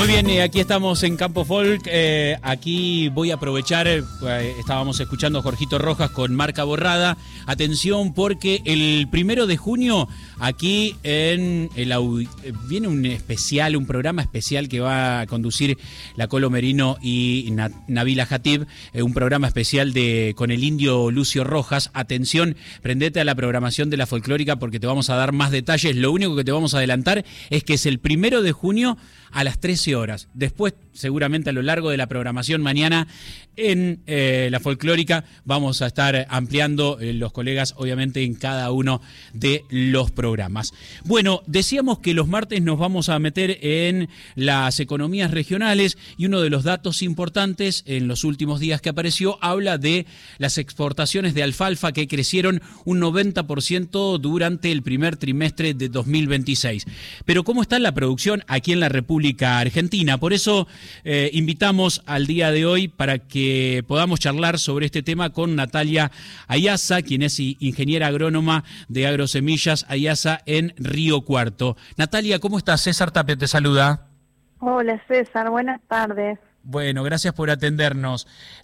bien, aquí estamos en Campo Folk. Aquí voy a aprovechar, estábamos escuchando a Jorgito Rojas con Marca Borrada. Atención, porque el 1 de junio aquí viene un especial, un programa especial que va a conducir la Colo Merino y Nabila Hatib, un programa especial con el indio Lucio Rojas. Atención, prendete a la programación de la folclórica porque te vamos a dar más detalles. Lo único que te vamos a adelantar es que es el 1 de junio a las 13 horas. Después, seguramente a lo largo de la programación mañana en la folclórica, vamos a estar ampliando los colegas, obviamente, en cada uno de los programas. Bueno, decíamos que los martes nos vamos a meter en las economías regionales y uno de los datos importantes en los últimos días que apareció habla de las exportaciones de alfalfa que crecieron un 90% durante el primer trimestre de 2026. Pero ¿cómo está la producción aquí en la República Argentina? Por eso invitamos al día de hoy para que podamos charlar sobre este tema con Natalia Ayaza, quien es ingeniera agrónoma de Agrosemillas Ayaza en Río Cuarto. Natalia, ¿cómo estás? César Tapia te saluda. Hola César, buenas tardes. Bueno, gracias por atendernos.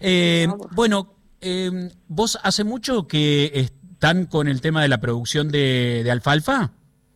¿Vos hace mucho que están con el tema de la producción de alfalfa?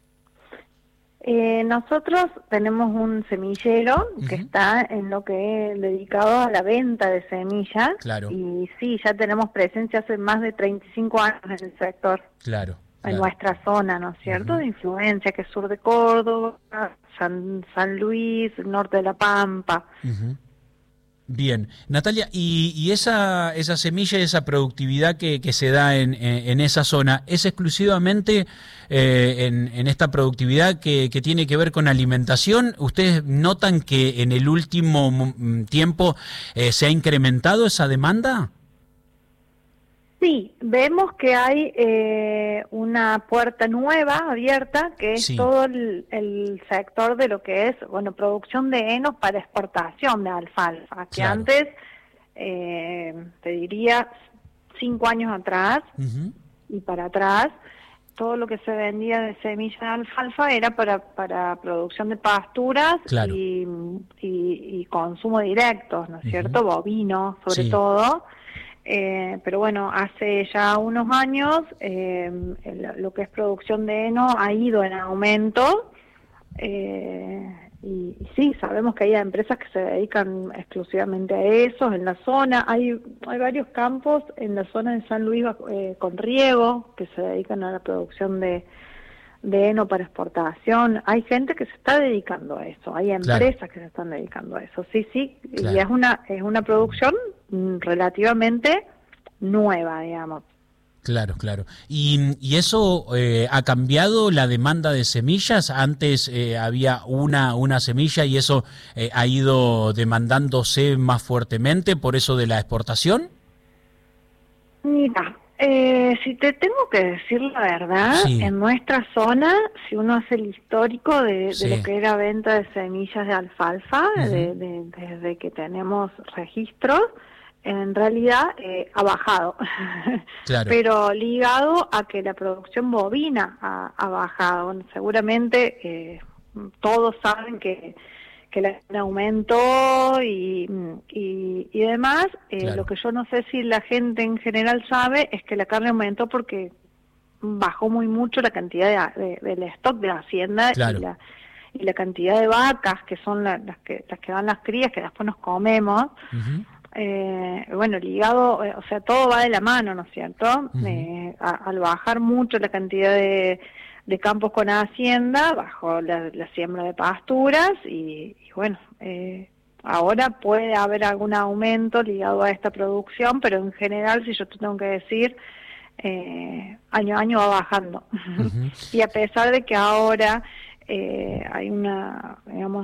Nosotros tenemos un semillero que está en lo que es dedicado a la venta de semillas. Claro. Y sí, ya tenemos presencia hace más de 35 años en el sector. Claro. En nuestra zona, ¿no es cierto? De influencia, que es sur de Córdoba, San Luis, norte de La Pampa. Bien, Natalia, y esa semilla, esa productividad que se da en esa zona, ¿es exclusivamente en esta productividad que tiene que ver con alimentación? ¿Ustedes notan que en el último tiempo se ha incrementado esa demanda? Sí, vemos que hay una puerta nueva abierta, que es todo el sector de lo que es, producción de henos para exportación de alfalfa, que antes, te diría, 5 años atrás y para atrás, todo lo que se vendía de semilla de alfalfa era para producción de pasturas y consumo directo, ¿no es cierto? Bovino, sobre todo. Pero bueno, hace ya unos años lo que es producción de heno ha ido en aumento y sí, sabemos que hay empresas que se dedican exclusivamente a eso en la zona. Hay varios campos en la zona de San Luis con riego que se dedican a la producción de heno para exportación. Hay gente que se está dedicando a eso, hay empresas que se están dedicando a eso, sí, y es una producción relativamente nueva, digamos. Claro. ¿Y eso ha cambiado la demanda de semillas? Antes había una semilla y eso ha ido demandándose más fuertemente por eso de la exportación. Mira, si te tengo que decir la verdad, en nuestra zona, si uno hace el histórico de lo que era venta de semillas de alfalfa, desde que tenemos registros, en realidad ha bajado, pero ligado a que la producción bovina ha bajado. Bueno, seguramente todos saben que la aumentó y demás. Lo que yo no sé si la gente en general sabe es que la carne aumentó porque bajó muy mucho la cantidad del stock de la hacienda y la cantidad de vacas que son las que dan las crías que después nos comemos. Ligado, o sea, todo va de la mano, ¿no es cierto? Al bajar mucho la cantidad de campos con hacienda, bajó la siembra de pasturas y ahora puede haber algún aumento ligado a esta producción, pero en general, si yo te tengo que decir, año a año va bajando. Y a pesar de que ahora hay una, digamos,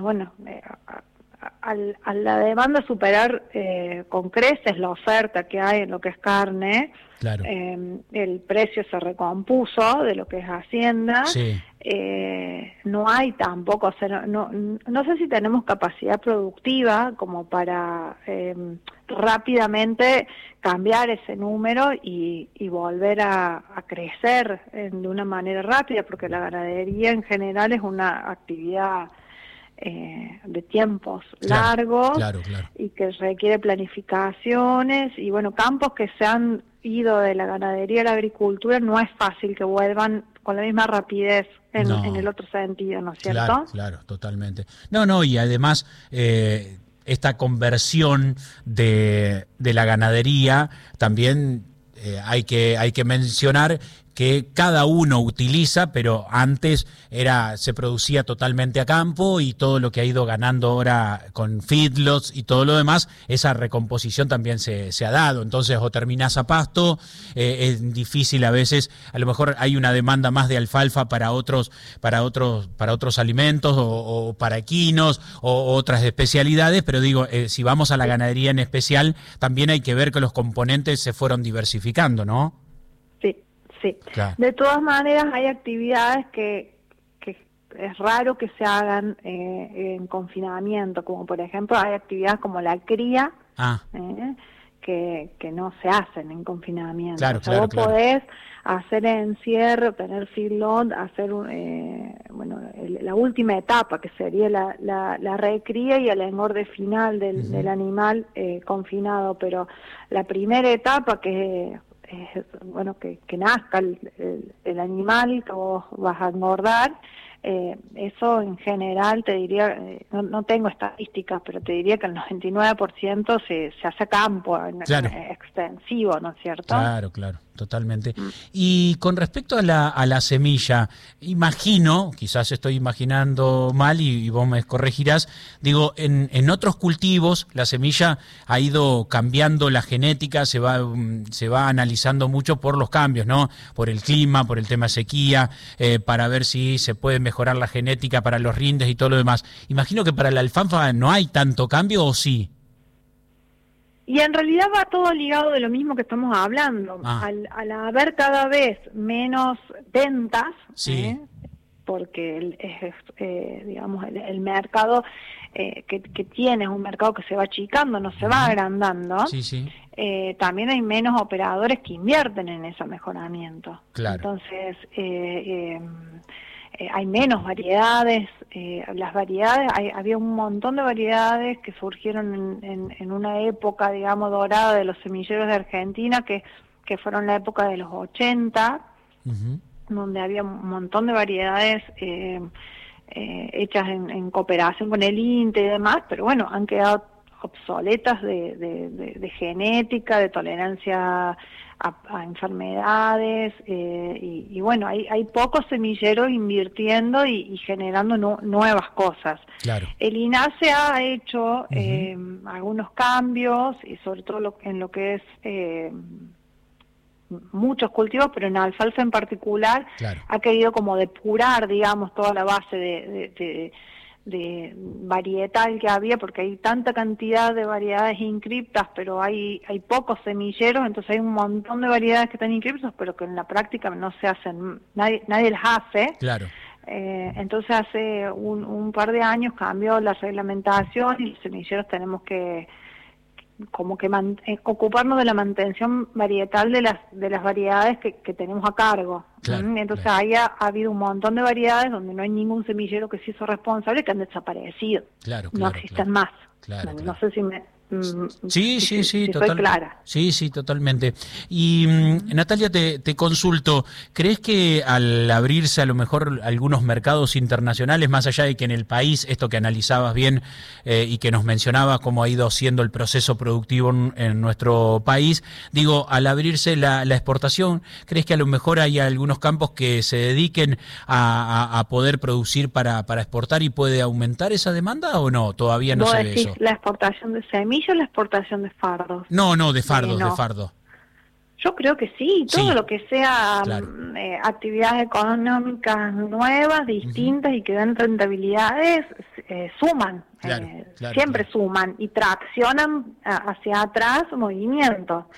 a la demanda superar con creces la oferta que hay en lo que es carne, el precio se recompuso de lo que es hacienda, no hay tampoco, o sea, no sé si tenemos capacidad productiva como para rápidamente cambiar ese número y volver a crecer de una manera rápida, porque la ganadería en general es una actividad de tiempos largos y que requiere planificaciones, y bueno, campos que se han ido de la ganadería a la agricultura no es fácil que vuelvan con la misma rapidez en el otro sentido, ¿no es cierto? Claro, totalmente. No, y además esta conversión de la ganadería también hay que mencionar que cada uno utiliza, pero antes se producía totalmente a campo, y todo lo que ha ido ganando ahora con feedlots y todo lo demás, esa recomposición también se ha dado. Entonces, o terminás a pasto, es difícil a veces, a lo mejor hay una demanda más de alfalfa para otros alimentos, o para equinos, o otras especialidades, pero digo, si vamos a la ganadería en especial, también hay que ver que los componentes se fueron diversificando, ¿no? Sí, claro. De todas maneras hay actividades que es raro que se hagan en confinamiento, como por ejemplo hay actividades como la cría, que no se hacen en confinamiento. Claro, o sea, vos podés hacer encierro, tener feedlot, hacer la última etapa, que sería la recría y el engorde final del animal confinado, pero la primera etapa, que que nazca el animal que vos vas a engordar, eso en general te diría, no tengo estadísticas, pero te diría que el 99% se hace a campo, extensivo, ¿no es cierto? Claro, totalmente. Y con respecto a la semilla, imagino, quizás estoy imaginando mal y vos me corregirás, digo, en otros cultivos la semilla ha ido cambiando la genética, se va analizando mucho por los cambios, ¿no? Por el clima, por el tema sequía, para ver si se puede mejorar la genética para los rindes y todo lo demás. Imagino que para la alfalfa no hay tanto cambio, ¿o sí? Y en realidad va todo ligado de lo mismo que estamos hablando. Al haber cada vez menos ventas, porque el mercado que tiene es un mercado que se va achicando, no se va agrandando, también hay menos operadores que invierten en ese mejoramiento. Entonces, hay menos variedades, las variedades, había un montón de variedades que surgieron en una época, digamos, dorada de los semilleros de Argentina, que fueron la época de los 80, donde había un montón de variedades hechas en cooperación con el INTE y demás, pero bueno, han quedado obsoletas de genética, de tolerancia a enfermedades, y bueno, hay pocos semilleros invirtiendo y generando nuevas cosas. El INASE ha hecho algunos cambios, y sobre todo en lo que es muchos cultivos, pero en alfalfa en particular, ha querido como depurar, digamos, toda la base de varietal que había, porque hay tanta cantidad de variedades inscriptas, pero hay pocos semilleros, entonces hay un montón de variedades que están inscriptas, pero que en la práctica no se hacen, nadie las hace. Entonces hace un par de años cambió la reglamentación, y los semilleros tenemos que ocuparnos de la mantención varietal de las variedades que tenemos a cargo. Entonces ahí ha habido un montón de variedades donde no hay ningún semillero que se hizo responsable, que han desaparecido. No existen más. No sé si me... Sí, estoy clara. Sí, totalmente. Y Natalia, te consulto, ¿crees que al abrirse a lo mejor algunos mercados internacionales, más allá de que en el país, esto que analizabas bien y que nos mencionabas cómo ha ido siendo el proceso productivo en nuestro país, digo, al abrirse la exportación, ¿crees que a lo mejor hay algunos campos que se dediquen a poder producir para exportar y puede aumentar esa demanda, o no? Todavía no se ve eso. La exportación de semillas o la exportación de fardos. No, de fardos, de fardos. Yo creo que sí, todo lo que sea actividades económicas nuevas, distintas y que den rentabilidades, suman, siempre suman y traccionan hacia atrás movimientos.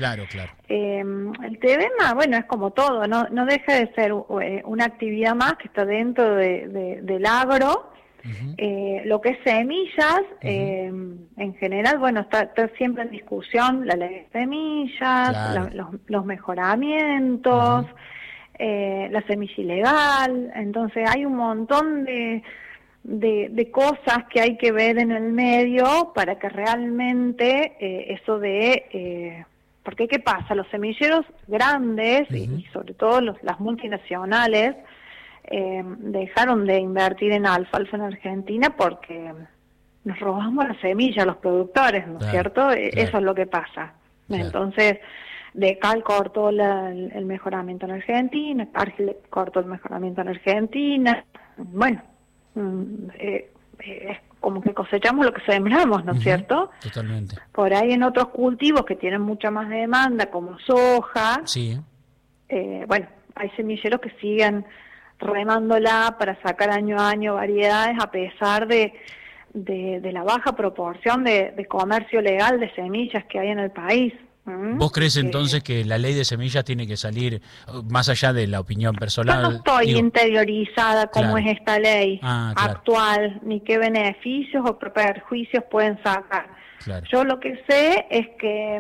El tema, bueno, es como todo, no deja de ser una actividad más que está dentro del agro. Lo que es semillas, en general, bueno, está siempre en discusión la ley de semillas, los mejoramientos, la semilla ilegal. Entonces hay un montón de de cosas que hay que ver en el medio para que realmente eso de... porque ¿qué pasa? Los semilleros grandes, y sobre todo las multinacionales, dejaron de invertir en alfalfa en Argentina porque nos robamos las semillas, los productores, ¿no es cierto? Claro. Eso es lo que pasa. Claro. Entonces, Decal cortó el mejoramiento en Argentina, Cargill cortó el mejoramiento en Argentina. Bueno, es como que cosechamos lo que sembramos, ¿no es cierto? Totalmente. Por ahí en otros cultivos que tienen mucha más demanda, como soja, bueno, hay semilleros que siguen remándola para sacar año a año variedades a pesar de la baja proporción de comercio legal de semillas que hay en el país. ¿Vos crees entonces que la ley de semillas tiene que salir más allá de la opinión personal? Yo no estoy interiorizada cómo es esta ley actual, ni qué beneficios o perjuicios pueden sacar. Claro. Yo lo que sé es que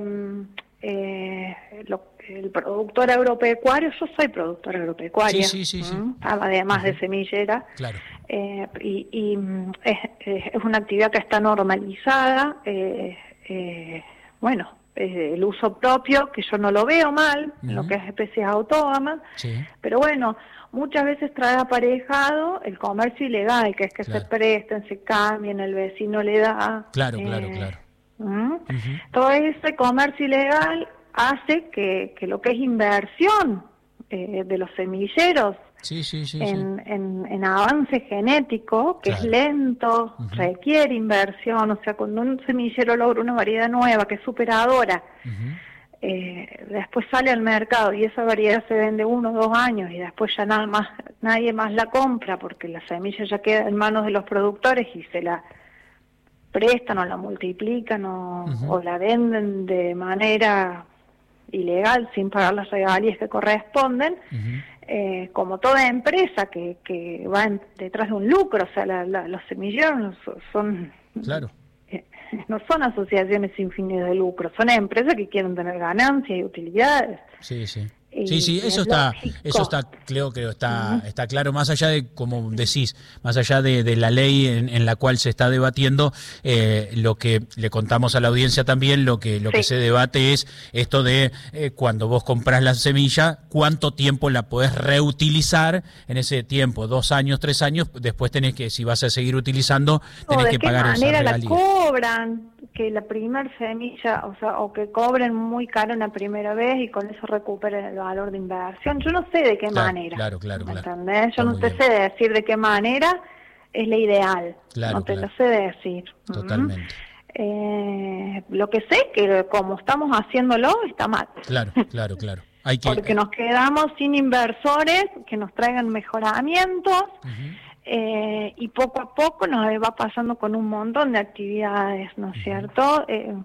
el productor agropecuario, yo soy productora agropecuaria, además de semillera, claro. y es una actividad que está normalizada, bueno, el uso propio, que yo no lo veo mal, en lo que es especies autónomas, pero bueno, muchas veces trae aparejado el comercio ilegal, que es que se presten, se cambien, el vecino le da. Claro. Todo ese comercio ilegal hace que lo que es inversión de los semilleros en avance genético, que es lento, requiere inversión, o sea, cuando un semillero logra una variedad nueva que es superadora, después sale al mercado y esa variedad se vende 1 o 2 años y después ya nadie más la compra porque la semilla ya queda en manos de los productores y se la prestan o la multiplican o la venden de manera ilegal sin pagar las regalías que corresponden. Como toda empresa que va detrás de un lucro, o sea, los semilleros son no son asociaciones sin fines de lucro, son empresas que quieren tener ganancias y utilidades. Sí, eso está, creo que está claro, más allá de, como decís, más allá de la ley en la cual se está debatiendo, lo que le contamos a la audiencia también, lo que se debate es esto de cuando vos comprás la semilla, cuánto tiempo la podés reutilizar en ese tiempo, 2 años, 3 años, después tenés que, si vas a seguir utilizando, tenés que pagar esa regalía. ¿De qué manera la cobran? Que la primer semilla, o que cobren muy caro una primera vez y con eso recuperen el valor de inversión. Yo no sé de qué manera. Claro. ¿Entendés? Yo no te sé decir de qué manera es la ideal. No te lo sé decir. Totalmente. Lo que sé es que como estamos haciéndolo está mal. Claro. Porque nos quedamos sin inversores que nos traigan mejoramientos. Y poco a poco nos va pasando con un montón de actividades, ¿no es cierto?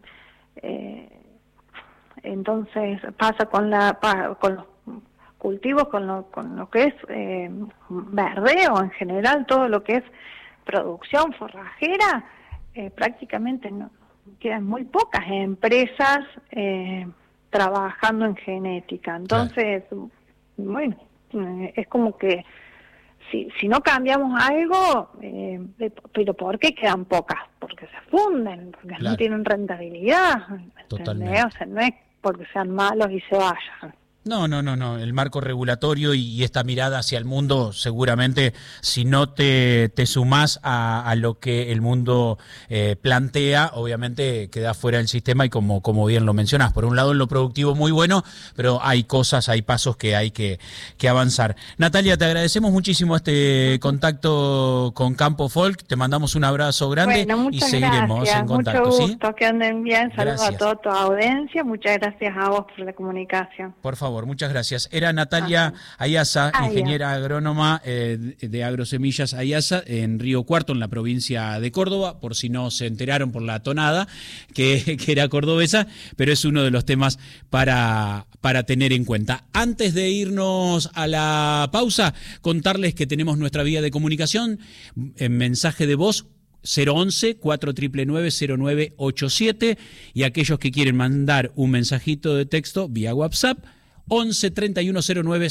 Entonces pasa con los cultivos, con lo que es verdeo en general, todo lo que es producción forrajera, prácticamente no quedan muy pocas empresas trabajando en genética. Entonces, bueno, es como que si no cambiamos algo, pero ¿por qué quedan pocas? Porque se funden, porque no tienen rentabilidad. Totalmente. O sea, no es porque sean malos y se vayan. No. El marco regulatorio y esta mirada hacia el mundo, seguramente, si no te sumás a lo que el mundo plantea, obviamente queda fuera del sistema y como bien lo mencionás, por un lado en lo productivo muy bueno, pero hay pasos que hay que avanzar. Natalia, te agradecemos muchísimo este contacto con Campo Folk, te mandamos un abrazo grande y seguiremos en contacto. Mucho gusto, que anden bien, saludos a toda tu audiencia, muchas gracias a vos por la comunicación. Por favor. Muchas gracias. Era Natalia Ayasa, ingeniera agrónoma de Agrosemillas Ayasa en Río Cuarto, en la provincia de Córdoba, por si no se enteraron por la tonada, que era cordobesa, pero es uno de los temas para tener en cuenta. Antes de irnos a la pausa, contarles que tenemos nuestra vía de comunicación en mensaje de voz 011-4999-0987 y aquellos que quieren mandar un mensajito de texto vía WhatsApp 11 3109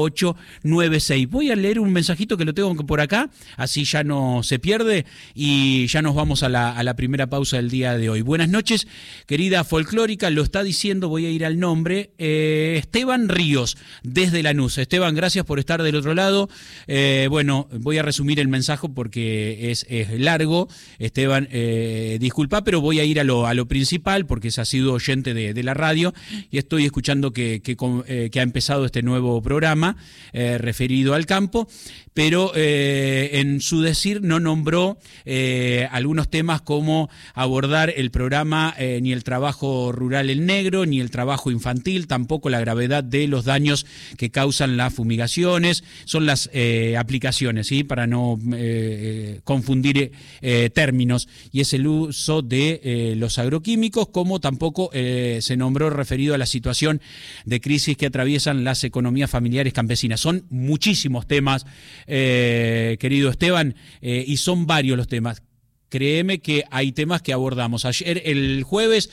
5896. Voy a leer un mensajito que lo tengo por acá, así ya no se pierde y ya nos vamos a la primera pausa del día de hoy. Buenas noches, querida folclórica, lo está diciendo, voy a ir al nombre, Esteban Ríos, desde Lanús. Esteban, gracias por estar del otro lado. Bueno, voy a resumir el mensaje porque es largo. Esteban, disculpa, pero voy a ir a lo principal porque ha sido oyente de la radio y estoy escuchando que ha empezado este nuevo programa referido al campo, pero en su decir no nombró algunos temas como abordar el programa ni el trabajo rural en negro, ni el trabajo infantil, tampoco la gravedad de los daños que causan las fumigaciones, son las aplicaciones, ¿sí? Para no confundir términos, y es el uso de los agroquímicos, como tampoco se nombró referido a la situación de crisis que atraviesan las economías familiares campesinas. Son muchísimos temas, querido Esteban, y son varios los temas. Créeme que hay temas que abordamos. Ayer, el jueves,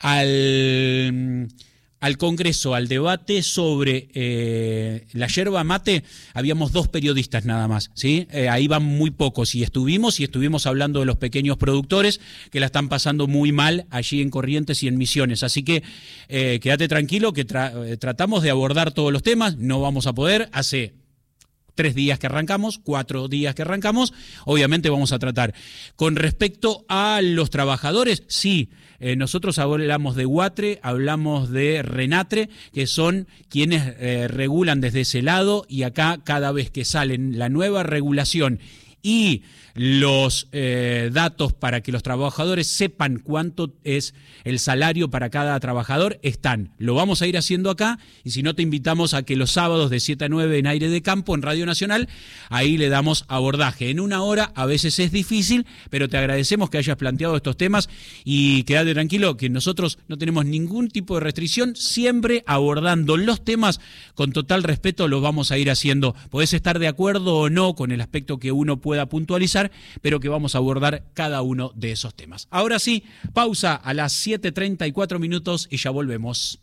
al Congreso, al debate sobre la yerba mate, habíamos 2 periodistas nada más, ¿sí? Ahí van muy pocos y estuvimos hablando de los pequeños productores que la están pasando muy mal allí en Corrientes y en Misiones. Así que quédate tranquilo que tratamos de abordar todos los temas. No vamos a poder, hace 3 días que arrancamos, 4 días que arrancamos, obviamente vamos a tratar. Con respecto a los trabajadores, sí, nosotros hablamos de UATRE, hablamos de RENATRE, que son quienes regulan desde ese lado, y acá cada vez que salen la nueva regulación y los datos para que los trabajadores sepan cuánto es el salario para cada trabajador, están. Lo vamos a ir haciendo acá, y si no, te invitamos a que los sábados de 7 a 9 en Aire de Campo, en Radio Nacional, ahí le damos abordaje. En 1 hora a veces es difícil, pero te agradecemos que hayas planteado estos temas y quédate tranquilo que nosotros no tenemos ningún tipo de restricción, siempre abordando los temas con total respeto. Los vamos a ir haciendo. Podés estar de acuerdo o no con el aspecto que uno pueda puntualizar, pero que vamos a abordar cada uno de esos temas. Ahora sí, pausa a las 7:34 y ya volvemos.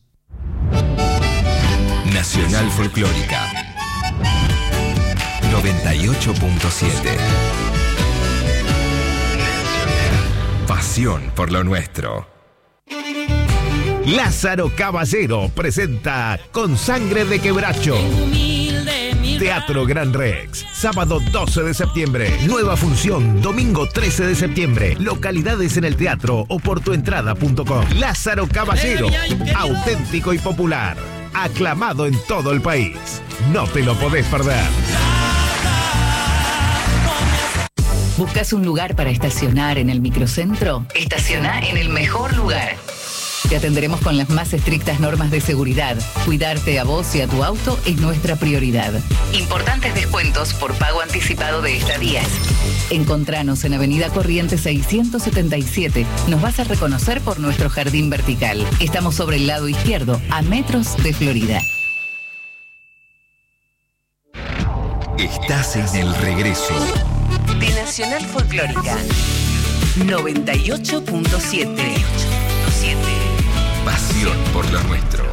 Nacional Folclórica 98.7. Pasión por lo nuestro. Lázaro Caballero presenta Con Sangre de Quebracho. Teatro Gran Rex, sábado 12 de septiembre. Nueva función, domingo 13 de septiembre. Localidades en el teatro o por tuentrada.com. Lázaro Caballero, auténtico y popular. Aclamado en todo el país. No te lo podés perder. ¿Buscas un lugar para estacionar en el microcentro? Estaciona en el mejor lugar. Te atenderemos con las más estrictas normas de seguridad. Cuidarte a vos y a tu auto es nuestra prioridad. Importantes descuentos por pago anticipado de estadías. Encontranos en Avenida Corrientes 677. Nos vas a reconocer por nuestro jardín vertical. Estamos sobre el lado izquierdo, a metros de Florida. Estás en el regreso De Nacional Folclórica 98.7. Pasión por lo nuestro.